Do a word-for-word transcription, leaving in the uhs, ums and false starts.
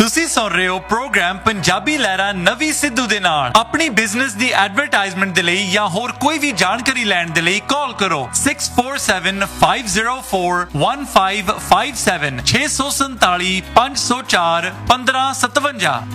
ਤੁਸੀਂ ਸੁਣ ਰਹੇ ਹੋ ਪ੍ਰੋਗਰਾਮ ਪੰਜਾਬੀ ਲਹਿਰਾ ਨਵੀ ਸਿੱਧੂ ਦੇ ਨਾਲ। ਆਪਣੀ ਬਿਜ਼ਨਸ ਦੀ ਐਡਵਰਟਾਈਜ਼ਮੈਂਟ ਦੇ ਲਈ ਜਾਂ ਹੋਰ ਕੋਈ ਵੀ ਜਾਣਕਾਰੀ ਲੈਣ ਦੇ ਲਈ ਕਾਲ ਕਰੋ six four seven five zero four one five five seven ਛੇ ਸੌ ਸੰਤਾਲੀ ਪੰਜ ਸੌ ਚਾਰ ਪੰਦਰਾਂ ਸਤਵੰਜਾ।